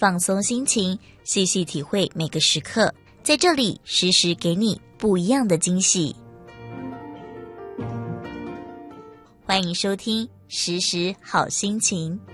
放松心情，细细体会每个时刻，在这里时时给你不一样的惊喜。欢迎收听时时好心情。